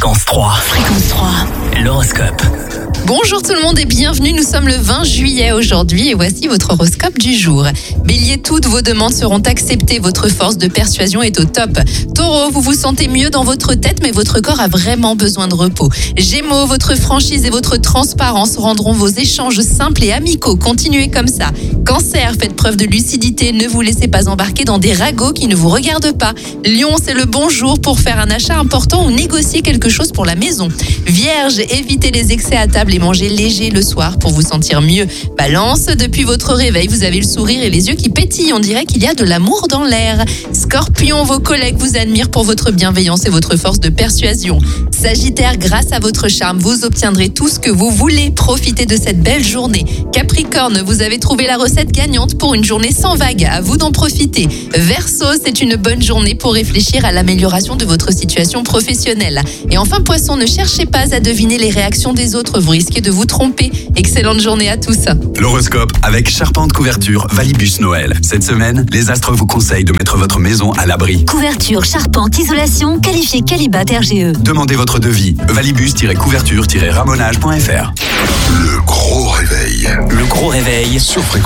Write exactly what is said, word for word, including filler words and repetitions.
Fréquence trois. Fréquence trois. L'horoscope. Bonjour tout le monde et bienvenue, nous sommes le vingt juillet aujourd'hui et voici votre horoscope du jour. Bélier, toutes vos demandes seront acceptées, votre force de persuasion est au top. Taureau, vous vous sentez mieux dans votre tête mais votre corps a vraiment besoin de repos. Gémeaux, votre franchise et votre transparence rendront vos échanges simples et amicaux, continuez comme ça. Cancer, faites preuve de lucidité, ne vous laissez pas embarquer dans des ragots qui ne vous regardent pas. Lion, c'est le bon jour pour faire un achat important ou négocier quelque chose pour la maison. Vierge, évitez les excès à table et mangez léger le soir pour vous sentir mieux. Balance, depuis votre réveil, vous avez le sourire et les yeux qui pétillent. On dirait qu'il y a de l'amour dans l'air. Scorpion, vos collègues vous admirent pour votre bienveillance et votre force de persuasion. Sagittaire, grâce à votre charme, vous obtiendrez tout ce que vous voulez. Profitez de cette belle journée. Capricorne, vous avez trouvé la recette gagnante pour une journée sans vague. À vous d'en profiter. Verseau, c'est une bonne journée pour réfléchir à l'amélioration de votre situation professionnelle. Et enfin, Poisson, ne cherchez pas à deviner les réactions des autres. Vous risquez de vous tromper. Excellente journée à tous. L'horoscope avec Charpente Couverture Valibus Noël. Cette semaine, les astres vous conseillent de mettre votre maison à l'abri. Couverture, charpente, isolation, qualifié Qualibat R G E. Demandez votre devis. valibus-couverture-ramonage point f r. Le gros réveil. Le gros réveil sur Fréquence.